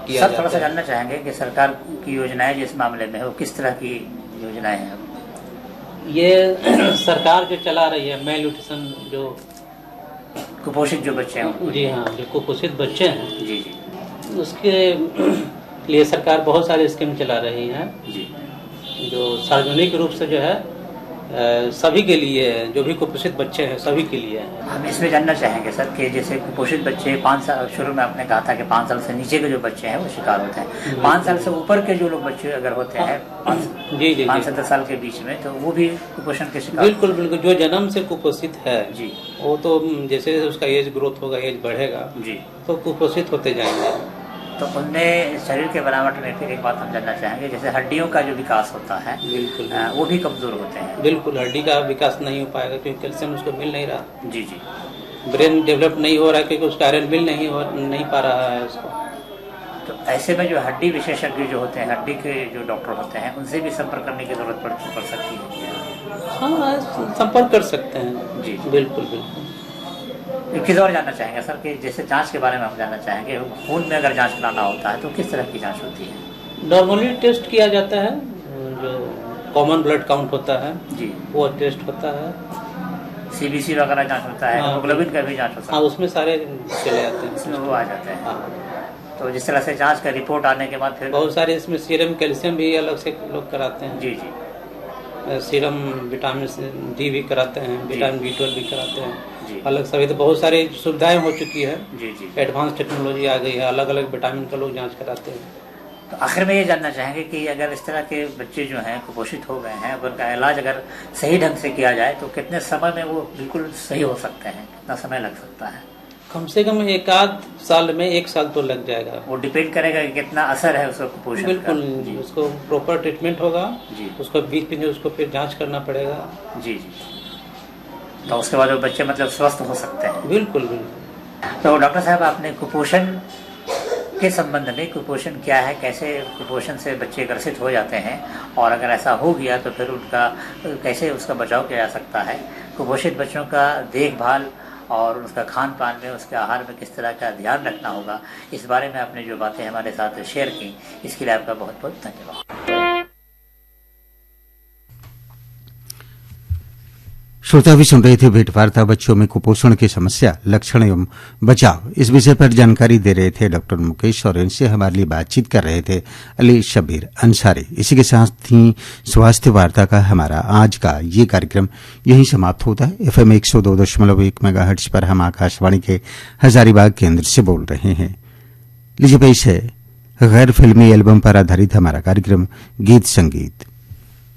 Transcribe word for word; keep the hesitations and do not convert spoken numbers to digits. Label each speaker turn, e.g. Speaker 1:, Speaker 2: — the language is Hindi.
Speaker 1: किया जाता है।
Speaker 2: थोड़ा सा जानना चाहेंगे कि सरकार की योजनाएं जिस मामले में है वो किस तरह की योजनाएं हैं?
Speaker 1: ये सरकार जो चला रही है मेल न्यूट्रिशन, जो
Speaker 2: कुपोषित जो बच्चे हैं,
Speaker 1: जी हाँ, जो कुपोषित बच्चे हैं,
Speaker 2: जी जी,
Speaker 1: उसके लिए सरकार बहुत सारे स्कीम चला रही है
Speaker 2: जी,
Speaker 1: जो सार्वजनिक रूप से जो है सभी के लिए, जो भी कुपोषित बच्चे हैं सभी के लिए है।
Speaker 2: हम इसमें जानना चाहेंगे सर कि जैसे कुपोषित बच्चे पाँच साल, शुरू में आपने कहा था कि पाँच साल से नीचे के जो बच्चे हैं वो शिकार होते हैं, पाँच साल से ऊपर के जो लोग बच्चे अगर होते हैं
Speaker 1: जी जी
Speaker 2: पाँच से दस साल के बीच में, तो वो भी कुपोषण के शिकार?
Speaker 1: बिल्कुल बिल्कुल, जो जन्म से कुपोषित है
Speaker 2: जी,
Speaker 1: वो तो जैसे उसका एज ग्रोथ होगा, एज बढ़ेगा
Speaker 2: जी,
Speaker 1: तो कुपोषित होते जाएंगे।
Speaker 2: तो उनमें शरीर के बनावट में फिर एक बात हम जानना चाहेंगे, जैसे हड्डियों का जो विकास होता है
Speaker 1: बिल्कुल
Speaker 2: आ, वो भी कमजोर होते हैं।
Speaker 1: बिल्कुल, हड्डी का विकास नहीं हो पाएगा क्योंकि कैल्शियम उसको मिल नहीं रहा।
Speaker 2: जी जी,
Speaker 1: ब्रेन डेवलप नहीं हो रहा है क्योंकि उसका आयरन मिल नहीं हो नहीं पा रहा है उसको।
Speaker 2: तो ऐसे में जो हड्डी विशेषज्ञ जो होते हैं, हड्डी के जो डॉक्टर होते हैं, उनसे भी संपर्क करने की जरूरत पड़, पड़ सकती है?
Speaker 1: हाँ, संपर्क कर सकते हैं।
Speaker 2: जी,
Speaker 1: बिल्कुल बिल्कुल।
Speaker 2: एक चीज़ और जानना चाहेंगे सर कि जैसे जांच के बारे में हम जानना चाहेंगे, खून में अगर जांच कराना होता है तो किस तरह की जांच होती है?
Speaker 1: नॉर्मली टेस्ट किया जाता है, जो कॉमन ब्लड काउंट होता है
Speaker 2: जी,
Speaker 1: वो टेस्ट होता है।
Speaker 2: सीबीसी वगैरह जांच होता है, हीमोग्लोबिन का भी जांच होता है?
Speaker 1: हाँ, उसमें सारे चले जाते हैं,
Speaker 2: इसमें वो आ जाते हैं।
Speaker 1: हाँ।
Speaker 2: तो जिस तरह से जांच का रिपोर्ट आने के बाद फिर
Speaker 1: बहुत सारे इसमें सीरम कैल्शियम भी अलग से लोग कराते हैं।
Speaker 2: जी जी,
Speaker 1: सीरम विटामिन डी भी कराते हैं, विटामिन बी ट्वेल्व भी कराते हैं
Speaker 2: जी,
Speaker 1: अलग सभी। तो बहुत सारी सुविधाएं हो चुकी है,
Speaker 2: जी जी,
Speaker 1: एडवांस टेक्नोलॉजी आ गई है, अलग अलग विटामिन का लोग जांच कराते हैं।
Speaker 2: तो आखिर में ये जानना चाहेंगे कि अगर इस तरह के बच्चे जो हैं कुपोषित हो गए हैं, अगर उनका इलाज अगर सही ढंग से किया जाए तो कितने समय में वो बिल्कुल सही हो सकते हैं? कितना समय लग सकता है?
Speaker 1: कम से कम एक आध साल में, एक साल तो लग जाएगा।
Speaker 2: वो डिपेंड करेगा कि कितना असर है उसका कुपोषण का।
Speaker 1: बिल्कुल, उसको प्रॉपर ट्रीटमेंट होगा
Speaker 2: जी,
Speaker 1: उसको बीच में उसको फिर जांच करना पड़ेगा।
Speaker 2: जी जी, तो उसके बाद वो बच्चे मतलब स्वस्थ हो सकते हैं?
Speaker 1: बिल्कुल बिल्कुल।
Speaker 2: तो डॉक्टर साहब, आपने कुपोषण के संबंध में, कुपोषण क्या है, कैसे कुपोषण से बच्चे ग्रसित हो जाते हैं, और अगर ऐसा हो गया तो फिर उनका कैसे उसका बचाव किया जा सकता है, कुपोषित बच्चों का देखभाल और उसका खान पान में, उसके आहार में किस तरह का ध्यान रखना होगा, इस बारे में आपने जो बातें हमारे साथ शेयर की, इसके लिए आपका बहुत बहुत धन्यवाद।
Speaker 3: श्रोता भी सुन रहे थे भेंटवार्ता बच्चों में कुपोषण की समस्या, लक्षण एवं बचाव। इस विषय पर जानकारी दे रहे थे डॉक्टर मुकेश और इनसे हमारे लिए बातचीत कर रहे थे अली शबीर अंसारी। इसी के साथ ही स्वास्थ्य वार्ता का हमारा आज का ये कार्यक्रम यहीं समाप्त होता है। एफएम एक सौ दो दशमलव एक मेगाहर्ट्ज पर हम आकाशवाणी के हजारीबाग केंद्र से बोल रहे हैं। लीजिए पेश है गैर फिल्मी एल्बम पर आधारित हमारा कार्यक्रम गीत संगीत।